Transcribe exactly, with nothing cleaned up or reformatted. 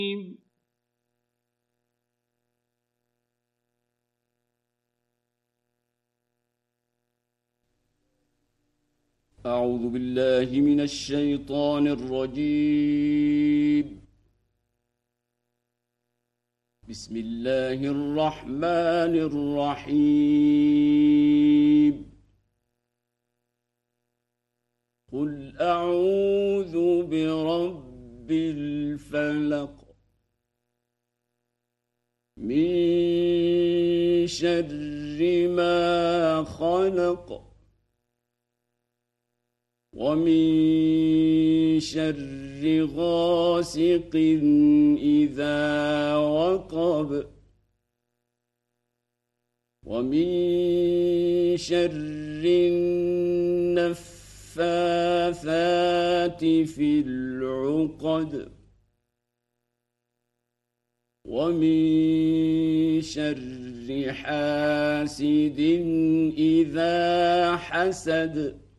أعوذ بالله من الشيطان الرجيم. بسم الله الرحمن الرحيم. قل أعوذ برب الفلق من شر ما خلق ومن شر غاسق إذا وقب ومن شر النفاثات في العقد ومن شر حاسد إذا حسد